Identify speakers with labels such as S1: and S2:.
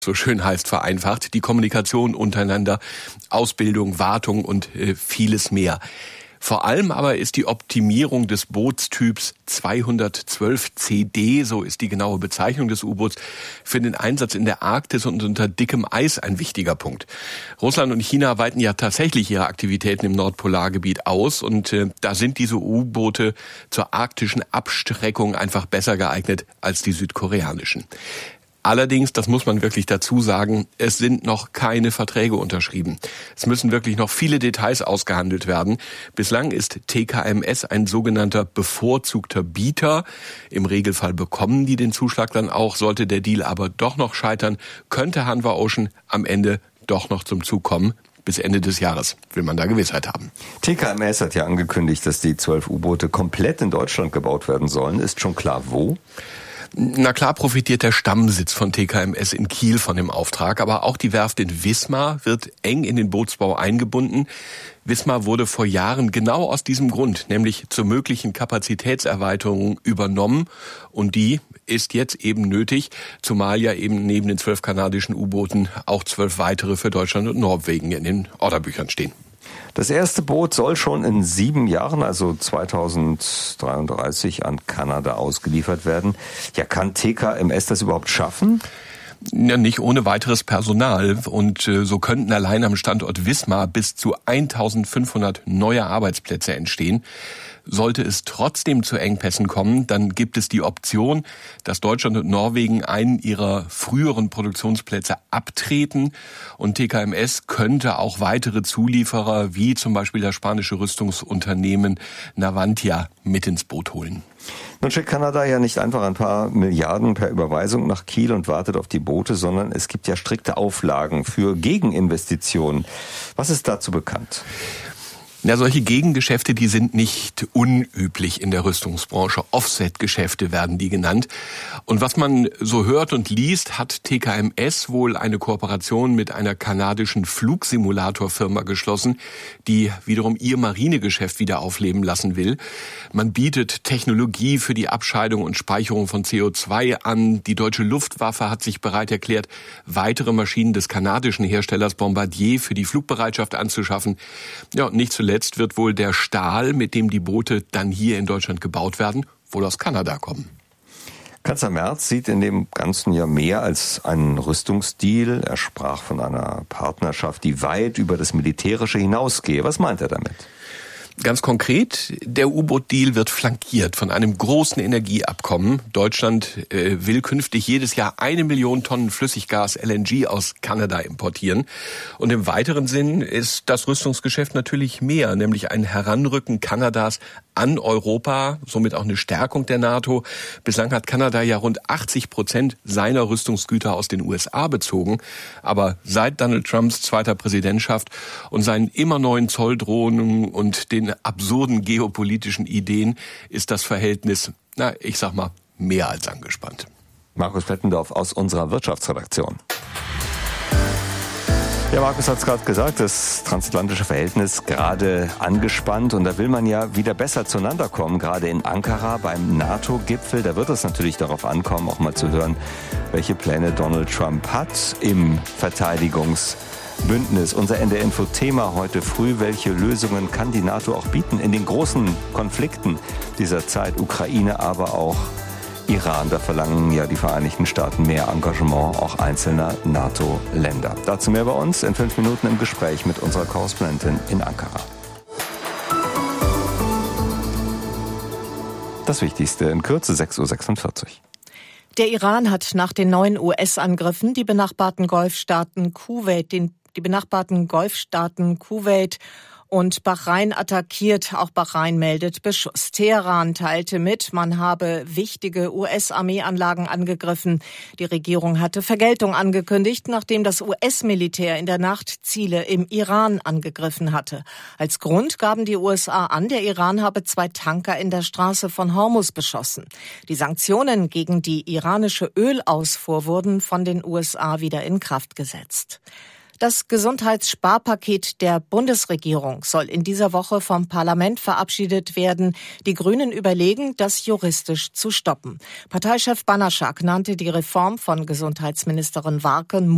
S1: so schön heißt, vereinfacht. Die Kommunikation untereinander, Ausbildung, Wartung und vieles mehr. Vor allem aber ist die Optimierung des Bootstyps 212 CD, so ist die genaue Bezeichnung des U-Boots, für den Einsatz in der Arktis und unter dickem Eis ein wichtiger Punkt. Russland und China weiten ja tatsächlich ihre Aktivitäten im Nordpolargebiet aus und da sind diese U-Boote zur arktischen Abstreckung einfach besser geeignet als die südkoreanischen. Allerdings, das muss man wirklich dazu sagen, es sind noch keine Verträge unterschrieben. Es müssen wirklich noch viele Details ausgehandelt werden. Bislang ist TKMS ein sogenannter bevorzugter Bieter. Im Regelfall bekommen die den Zuschlag dann auch. Sollte der Deal aber doch noch scheitern, könnte Hanwha Ocean am Ende doch noch zum Zug kommen. Bis Ende des Jahres will man da Gewissheit haben.
S2: TKMS hat ja angekündigt, dass die 12 U-Boote komplett in Deutschland gebaut werden sollen. Ist schon klar, wo?
S1: Na klar profitiert der Stammsitz von TKMS in Kiel von dem Auftrag, aber auch die Werft in Wismar wird eng in den Bootsbau eingebunden. Wismar wurde vor Jahren genau aus diesem Grund, nämlich zur möglichen Kapazitätserweiterung übernommen und die ist jetzt eben nötig, zumal ja eben neben den 12 kanadischen U-Booten auch 12 weitere für Deutschland und Norwegen in den Orderbüchern stehen.
S2: Das erste Boot soll schon in 7 Jahren, also 2033, an Kanada ausgeliefert werden. Ja, kann TKMS das überhaupt schaffen?
S1: Ja, nicht ohne weiteres Personal. Und so könnten allein am Standort Wismar bis zu 1500 neue Arbeitsplätze entstehen. Sollte es trotzdem zu Engpässen kommen, dann gibt es die Option, dass Deutschland und Norwegen einen ihrer früheren Produktionsplätze abtreten und TKMS könnte auch weitere Zulieferer, wie zum Beispiel das spanische Rüstungsunternehmen Navantia, mit ins Boot holen.
S2: Nun schickt Kanada ja nicht einfach ein paar Milliarden per Überweisung nach Kiel und wartet auf die Boote, sondern es gibt ja strikte Auflagen für Gegeninvestitionen. Was ist dazu bekannt?
S1: Ja, solche Gegengeschäfte, die sind nicht unüblich in der Rüstungsbranche. Offset-Geschäfte werden die genannt. Und was man so hört und liest, hat TKMS wohl eine Kooperation mit einer kanadischen Flugsimulatorfirma geschlossen, die wiederum ihr Marinegeschäft wieder aufleben lassen will. Man bietet Technologie für die Abscheidung und Speicherung von CO2 an. Die deutsche Luftwaffe hat sich bereit erklärt, weitere Maschinen des kanadischen Herstellers Bombardier für die Flugbereitschaft anzuschaffen. Ja, und nicht zuletzt wird wohl der Stahl, mit dem die Boote dann hier in Deutschland gebaut werden, wohl aus Kanada kommen.
S2: Kanzler Merz sieht in dem Ganzen ja mehr als einen Rüstungsdeal. Er sprach von einer Partnerschaft, die weit über das Militärische hinausgehe. Was meint er damit?
S1: Ganz konkret, der U-Boot-Deal wird flankiert von einem großen Energieabkommen. Deutschland will künftig jedes Jahr 1 Million Tonnen Flüssiggas LNG aus Kanada importieren. Und im weiteren Sinn ist das Rüstungsgeschäft natürlich mehr, nämlich ein Heranrücken Kanadas an Europa, somit auch eine Stärkung der NATO. Bislang hat Kanada ja rund 80% seiner Rüstungsgüter aus den USA bezogen. Aber seit Donald Trumps zweiter Präsidentschaft und seinen immer neuen Zolldrohungen und den absurden geopolitischen Ideen ist das Verhältnis, ich sag mal, mehr als angespannt.
S2: Markus Fettendorf aus unserer Wirtschaftsredaktion. Ja, Markus hat es gerade gesagt, das transatlantische Verhältnis gerade angespannt und da will man ja wieder besser zueinander kommen, gerade in Ankara beim NATO-Gipfel. Da wird es natürlich darauf ankommen, auch mal zu hören, welche Pläne Donald Trump hat im Verteidigungsbündnis. Unser NDR-Info-Thema heute früh: Welche Lösungen kann die NATO auch bieten in den großen Konflikten dieser Zeit? Ukraine, aber auch Iran. Da verlangen ja die Vereinigten Staaten mehr Engagement auch einzelner NATO-Länder. Dazu mehr bei uns in 5 Minuten im Gespräch mit unserer Korrespondentin in Ankara. Das Wichtigste in Kürze, 6:46 Uhr.
S3: Der Iran hat nach den neuen US-Angriffen die benachbarten Golfstaaten Kuwait und Bahrain attackiert. Auch Bahrain meldet Beschuss. Teheran teilte mit, man habe wichtige US-Armeeanlagen angegriffen. Die Regierung hatte Vergeltung angekündigt, nachdem das US-Militär in der Nacht Ziele im Iran angegriffen hatte. Als Grund gaben die USA an, der Iran habe 2 Tanker in der Straße von Hormuz beschossen. Die Sanktionen gegen die iranische Ölausfuhr wurden von den USA wieder in Kraft gesetzt. Das Gesundheitssparpaket der Bundesregierung soll in dieser Woche vom Parlament verabschiedet werden. Die Grünen überlegen, das juristisch zu stoppen. Parteichef Banaschak nannte die Reform von Gesundheitsministerin Warken